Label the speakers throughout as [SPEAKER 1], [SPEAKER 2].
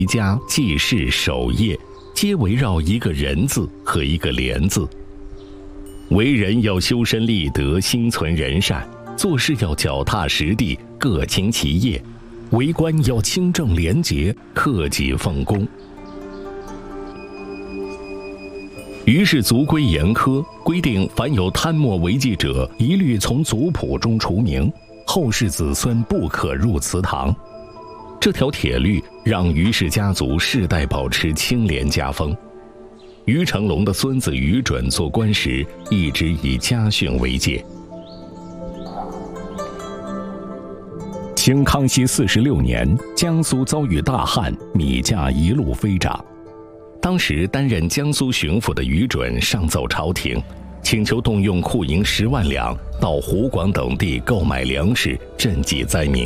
[SPEAKER 1] 家、记事、守业，皆围绕一个人字和一个廉字。为人要修身立德，心存仁善；做事要脚踏实地，各倾其业；为官要清正廉洁，克己奉公。于是族规严苛，规定凡有贪墨违纪者，一律从族谱中除名，后世子孙不可入祠堂。这条铁律让于氏家族世代保持清廉家风。于成龙的孙子于准做官时，一直以家训为戒。清康熙46年，江苏遭遇大旱，米价一路飞涨。当时担任江苏巡抚的于准上奏朝廷，请求动用库银10万两到湖广等地购买粮食，赈济灾民。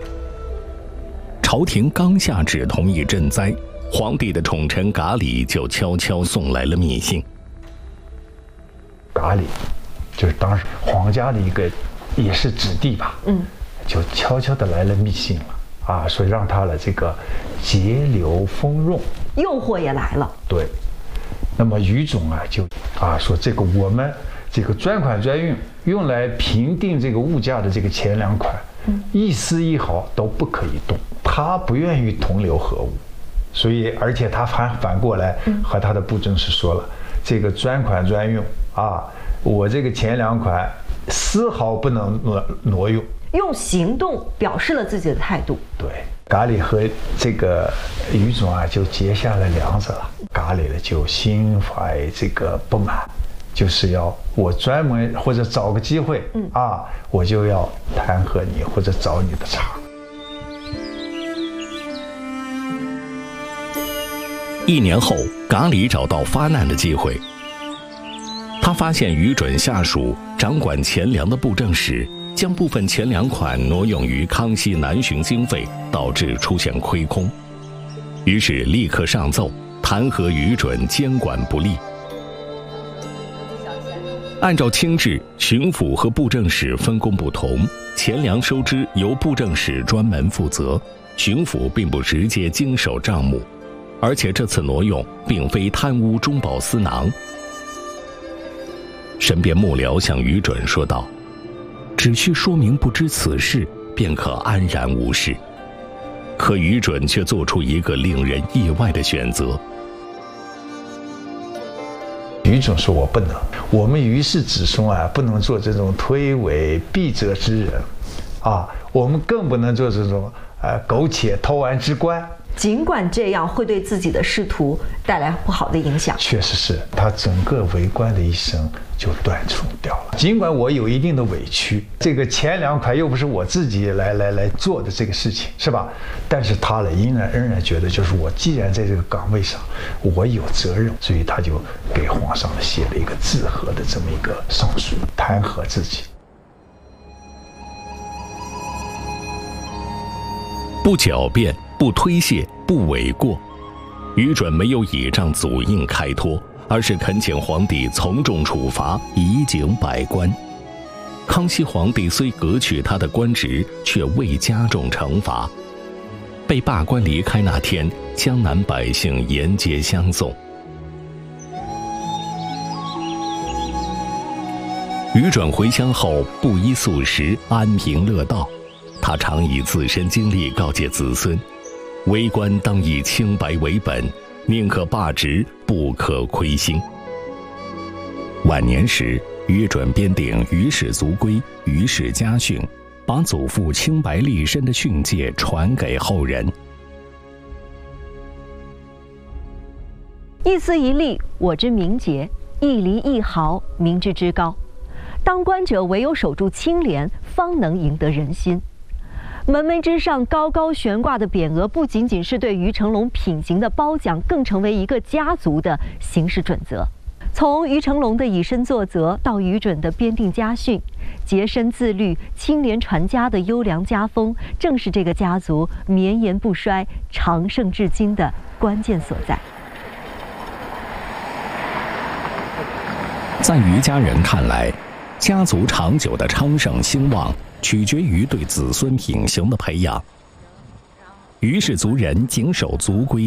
[SPEAKER 1] 朝廷刚下旨同意赈灾，皇帝的宠臣噶礼就悄悄送来了密信。
[SPEAKER 2] 噶礼就是当时皇家的一个也是子弟吧，就悄悄的来了密信了说让他了这个节流丰润，
[SPEAKER 3] 诱惑也来了。
[SPEAKER 2] 对，那么于总就说这个我们这个专款专用来评定这个物价的这个钱粮款，一丝一毫都不可以动，他不愿意同流合污。所以，而且他反过来和他的布政使说了，这个专款专用我这个钱粮款丝毫不能挪用，
[SPEAKER 3] 用行动表示了自己的态度。
[SPEAKER 2] 对，噶礼和这个于总就结下了梁子了。噶礼呢就心怀这个不满，就是要我专门或者找个机会我就要弹劾你或者找你的茬。
[SPEAKER 1] 1年后，噶礼找到发难的机会。他发现于准下属掌管钱粮的布政使将部分钱粮款挪用于康熙南巡经费，导致出现亏空。于是立刻上奏弹劾于准监管不力。按照清制，巡抚和布政使分工不同，钱粮收支由布政使专门负责，巡抚并不直接经手账目。而且这次挪用并非贪污中饱私囊。身边幕僚向于准说道：“只需说明不知此事，便可安然无事。”可于准却做出一个令人意外的选择。
[SPEAKER 2] 于总说：“我不能，我们于氏子孙不能做这种推诿避责之人，我们更不能做这种苟且偷安之官。”
[SPEAKER 3] 尽管这样会对自己的仕途带来不好的影响，
[SPEAKER 2] 确实是他整个为官的一生就断送掉了。尽管我有一定的委屈，这个钱粮款又不是我自己来做的这个事情，是吧？但是他呢，仍然觉得，就是我既然在这个岗位上，我有责任，所以他就给皇上写了一个致和的这么一个上书，弹劾自己。
[SPEAKER 1] 不狡辩，不推卸，不诿过，于准没有倚仗祖印开脱，而是恳请皇帝从重处罚，以警百官。康熙皇帝虽革去他的官职，却未加重惩罚。被罢官离开那天，江南百姓沿街相送。于准回乡后，不衣素食，安贫乐道。他常以自身经历告诫子孙，为官当以清白为本，宁可罢职，不可亏心。晚年时，于准编订《于氏族规》《于氏家训》，把祖父清白立身的训诫传给后人。
[SPEAKER 3] 一丝一粒，我之名节；一厘一毫，民之之高。当官者唯有守住清廉，方能赢得人心。门楣之上高高悬挂的匾额，不仅仅是对于成龙品行的褒奖，更成为一个家族的行事准则。从于成龙的以身作则，到于准的编定家训，洁身自律、清廉传家的优良家风，正是这个家族绵延不衰、长盛至今的关键所在。
[SPEAKER 1] 在于家人看来，家族长久的昌盛兴旺取决于对子孙品行的培养。 于是族人谨守族规。